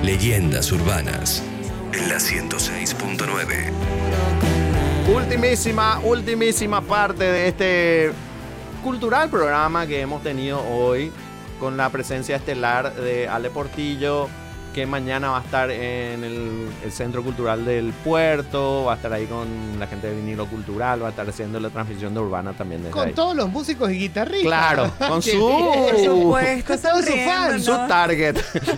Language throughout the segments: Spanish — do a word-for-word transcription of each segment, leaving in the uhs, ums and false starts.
Leyendas urbanas en la ciento seis punto nueve. Ultimísima, ultimísima parte de este cultural programa que hemos tenido hoy con la presencia estelar de Ale Portillo, que mañana va a estar en el, el Centro Cultural del Puerto, va a estar ahí con la gente de Vinilo Cultural, va a estar haciendo la transmisión de Urbana también desde Con ahí. todos los músicos y guitarristas. Claro, con su, Por supuesto, Con su sonriendo, fan, ¿no? su target.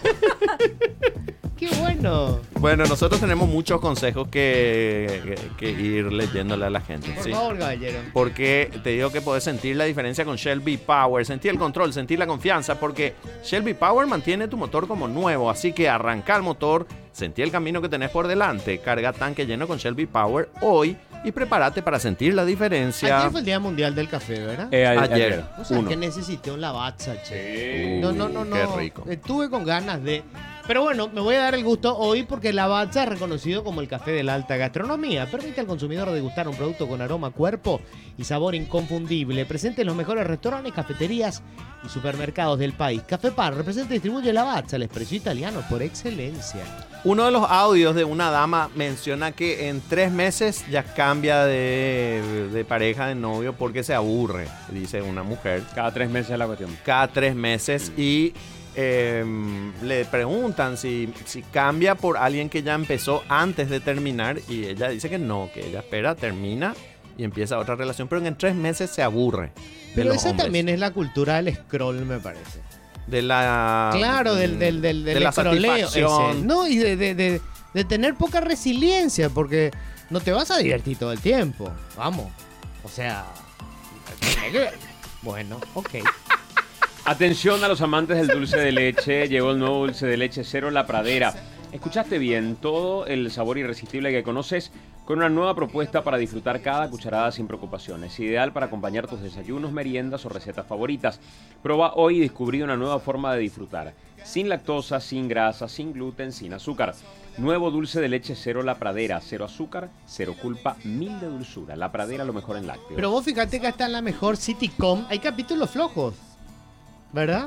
¡Qué bueno! Bueno, nosotros tenemos muchos consejos que, que, que ir leyéndole a la gente. Por ¿sí? favor, caballero. Porque te digo que podés sentir la diferencia con Shelby Power, sentir el control, sentir la confianza, porque Shelby Power mantiene tu motor como nuevo, así que arranca el motor, sentí el camino que tenés por delante, carga tanque lleno con Shelby Power hoy y prepárate para sentir la diferencia. Ayer fue el Día Mundial del Café, ¿verdad? Eh, a- Ayer, ayer. O sea, uno. que necesité un lavazza, che. Uh, No, no, no, no. Qué rico. Estuve con ganas de... Pero bueno, me voy a dar el gusto hoy porque Lavazza es reconocido como el café de la alta gastronomía. Permite al consumidor degustar un producto con aroma, cuerpo y sabor inconfundible. Presente en los mejores restaurantes, cafeterías y supermercados del país. Café Par representa y distribuye Lavazza, el expreso italiano por excelencia. Uno de los audios de una dama menciona que en tres meses ya cambia de, de pareja, de novio, porque se aburre, dice una mujer. Cada tres meses es la cuestión. Cada tres meses y eh, le preguntan si, si cambia por alguien que ya empezó antes de terminar y ella dice que no, que ella espera, termina y empieza otra relación, pero en tres meses se aburre. De Pero los esa hombres. también es la cultura del scroll, me parece. De la... Claro, del, del, del, del de la escroleo satisfacción. ese. No, y de, de, de, de tener poca resiliencia, porque no te vas a divertir todo el tiempo. Vamos. O sea... Bueno, ok. Atención a los amantes del dulce de leche. Llegó el nuevo dulce de leche Cero La Pradera. Escuchaste bien, todo el sabor irresistible que conoces con una nueva propuesta para disfrutar cada cucharada sin preocupaciones. Ideal para acompañar tus desayunos, meriendas o recetas favoritas. Prueba hoy y descubrí una nueva forma de disfrutar. Sin lactosa, sin grasa, sin gluten, sin azúcar. Nuevo dulce de leche Cero La Pradera. Cero azúcar, cero culpa, mil de dulzura. La Pradera, lo mejor en lácteos. Pero vos fíjate que hasta en la mejor sitcom hay capítulos flojos. ¿Verdad?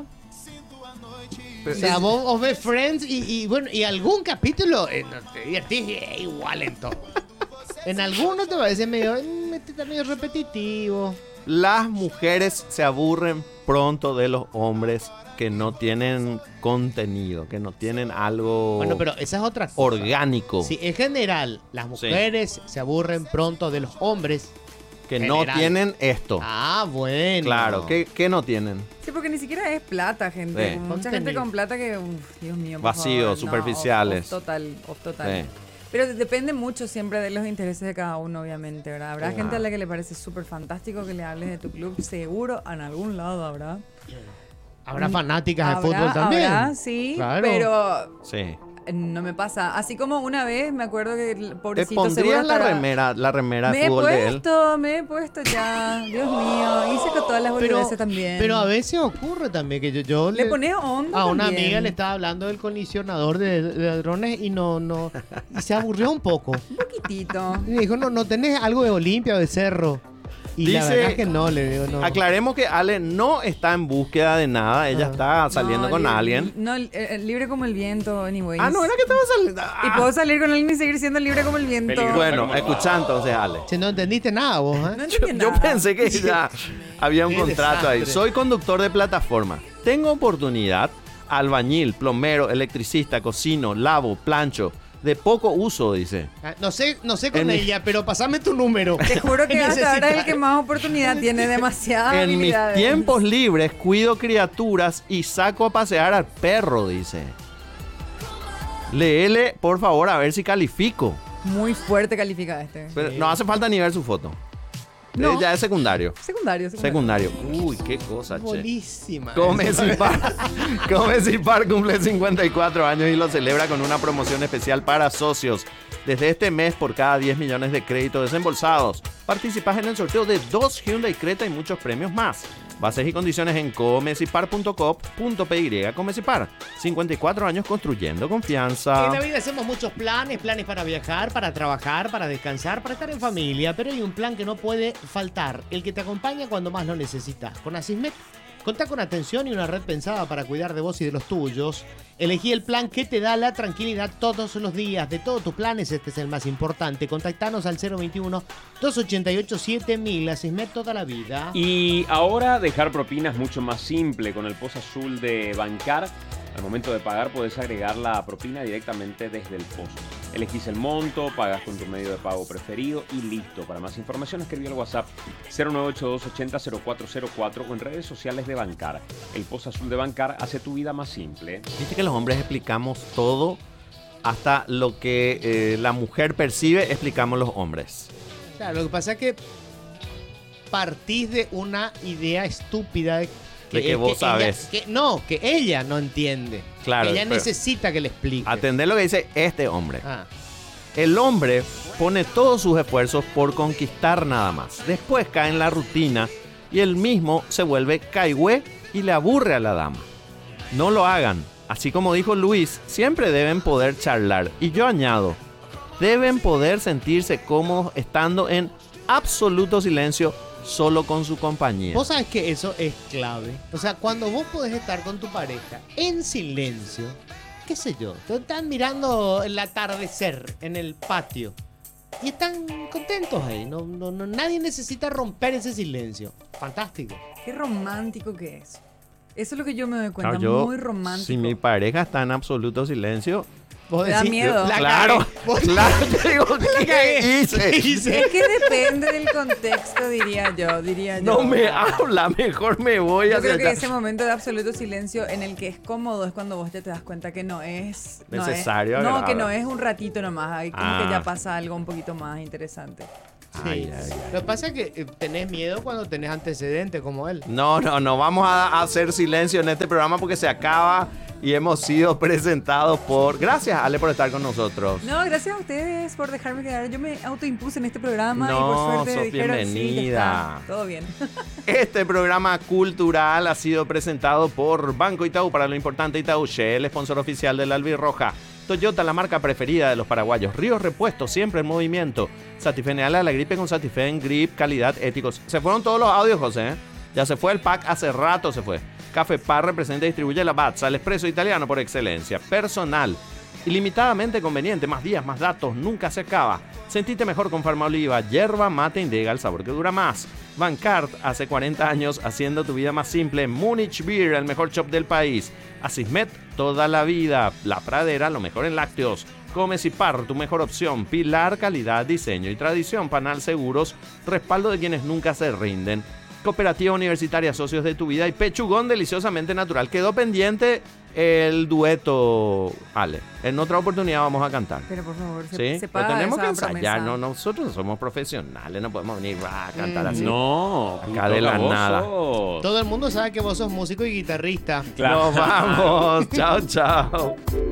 O sea, vos, vos ves Friends y, y bueno, y algún capítulo eh, no te divertís y es igual en todo. En algunos te parece medio, mm, este está medio repetitivo. Las mujeres se aburren pronto de los hombres que no tienen contenido, que no tienen algo Bueno, pero esa es otra cosa. orgánico, Sí, en general, las mujeres se aburren pronto de los hombres. que no general. tienen esto. Ah, bueno. Claro, ¿qué, qué no tienen? Sí, porque ni siquiera es plata, gente. Sí. Como mucha Contenido. gente con plata que, uf, Dios mío, por Vacíos, favor, no, superficiales. off- off total, off total. Sí. Pero depende mucho siempre de los intereses de cada uno, obviamente, ¿verdad? Habrá Claro. gente a la que le parece súper fantástico que le hables de tu club. Seguro, en algún lado habrá. Habrá fanáticas de Habrá, fútbol también. habrá, sí, Claro. pero Sí. no me pasa. Así como una vez, me acuerdo que el ¿Te pobrecito pondrías seguro la estará- remera, la remera Me de he fútbol de él? puesto, me he puesto ya. Dios mío, hice con todas las Pero, boludeces también. pero a veces ocurre también que yo, yo Le pones onda a una también. amiga le estaba hablando del colisionador de, de ladrones y no, no, y se aburrió un poco. Un poquitito. Y me dijo, no, no tenés algo de Olimpia o de Cerro. Y la Dice- verdad es que no, le digo, no. Aclaremos que Ale no está en búsqueda de nada, ella Ah. está saliendo No, con libre- alguien. No, eh, eh, libre como el viento, anyways. Ah, no, era que estaba saliendo. Y puedo salir con alguien y seguir siendo libre como el viento. Peligroso. Bueno, escucha entonces, Ale. Che, no entendiste nada vos, ¿eh? No Yo, entendí yo nada. pensé que ya había un Qué contrato ahí. desastre. Soy conductor de plataforma. Tengo oportunidad, albañil, plomero, electricista, cocino, lavo, plancho. De poco uso, dice. Ah, No sé, no sé con En mi- ella, pero pasame tu número. Te juro que hasta ahora es el Necesita- que más oportunidad tiene, demasiadas En mis habilidades. tiempos libres cuido criaturas y saco a pasear al perro, dice. Léele, por favor, a ver si califico. Muy fuerte califica este. Pero no hace falta ni ver su foto. No. Eh, Ya es secundario. Secundario, secundario. Secundario. Uy, qué cosa, che. Buenísima. Comecipar. Comecipar cumple cincuenta y cuatro años y lo celebra con una promoción especial para socios. Desde este mes, por cada diez millones de créditos desembolsados, participas en el sorteo de dos Hyundai Creta y muchos premios más. Bases y condiciones en comecipar punto com punto p y. Comecipar, cincuenta y cuatro años construyendo confianza. En la vida hacemos muchos planes, planes para viajar, para trabajar, para descansar, para estar en familia, pero hay un plan que no puede faltar, el que te acompaña cuando más lo necesitas. Con Asismet Contá con atención y una red pensada para cuidar de vos y de los tuyos. Elegí el plan que te da la tranquilidad todos los días. De todos tus planes, este es el más importante. Contactanos al cero veintiuno, dos ochenta y ocho, siete mil. Asismed toda la vida. Y ahora dejar propina es mucho más simple. Con el Post Azul de Bancar, al momento de pagar podés agregar la propina directamente desde el Post. Elegís el monto, pagas con tu medio de pago preferido y listo. Para más información escribí al WhatsApp cero nueve ocho dos ochenta cero cuatro cero cuatro o en redes sociales de Bancar. El Post Azul de Bancar hace tu vida más simple. Viste que los hombres explicamos todo, hasta lo que eh, la mujer percibe, explicamos los hombres. Claro, lo que pasa es que partís de una idea estúpida de De que vos sabés. Ella, que, no, que ella no entiende. Claro, que ella pero- necesita que le explique. Atendé lo que dice este hombre. Ah, El hombre pone todos sus esfuerzos por conquistar nada más. Después cae en la rutina y él mismo se vuelve caigüe y le aburre a la dama. No lo hagan. Así como dijo Luis, siempre deben poder charlar. Y yo añado, deben poder sentirse cómodos estando en absoluto silencio solo con su compañía. vos sabés que eso es clave. O sea, cuando vos podés estar con tu pareja en silencio, qué sé yo, te están mirando el atardecer en el patio y están contentos ahí. No, no, no, nadie necesita romper ese silencio. Fantástico. Qué romántico que es. Eso es lo que yo me doy cuenta, Claro, yo, muy romántico. si mi pareja está en absoluto silencio, Vos Me da decís, miedo. la claro, cagué. Vos- claro, te digo, ¿qué cagué. hice? hice? Es que depende del contexto, diría yo, diría yo. No me habla, mejor me voy a Yo creo que sentar. ese momento de absoluto silencio en el que es cómodo es cuando vos ya te das cuenta que no es no es- Necesario, No, agradable. que no es un ratito nomás, hay como Ah. que ya pasa algo un poquito más interesante. Sí. Ay, ay, ay. Lo que pasa es que eh, tenés miedo cuando tenés antecedentes como él. No, no, no vamos a hacer silencio en este programa porque se acaba y hemos sido presentados por... Gracias, Ale, por estar con nosotros. No, gracias a ustedes por dejarme quedar. Yo me autoimpuse en este programa y No, por suerte sos dijeron, sí, ya bienvenida. está, todo bien. Este programa cultural ha sido presentado por Banco Itaú, para lo importante Itaú Shell, el sponsor oficial del Albirroja. Toyota, la marca preferida de los paraguayos. Ríos Repuestos, siempre en movimiento. Satifen a la gripe con Satifen, grip, calidad, éticos. Se fueron todos los audios, José, ¿eh? Ya se fue el pack, hace rato se fue. Café Par representa y distribuye la Batza, el espresso italiano por excelencia. Personal, ilimitadamente conveniente, más días, más datos, nunca se acaba. Sentite mejor con Farmaoliva, yerba mate Indega, el sabor que dura más. Bancard, hace cuarenta años haciendo tu vida más simple. Munich Beer, el mejor shop del país. Asismet, toda la vida. La Pradera, lo mejor en lácteos. Comes y Par, tu mejor opción. Pilar, calidad, diseño y tradición. Panal Seguros, respaldo de quienes nunca se rinden. Cooperativa Universitaria Socios de tu Vida y Pechugón deliciosamente natural. Quedó pendiente el dueto, Ale. En otra oportunidad vamos a cantar. Pero por favor, se, ¿Sí? se Pero paga tenemos que esa ensayar. promesa. No, nosotros somos profesionales, no podemos venir a cantar Mm, así. No, Acá de la vos nada. sos. Todo el mundo sabe que vos sos músico y guitarrista. Claro. Nos vamos. Chao, chao.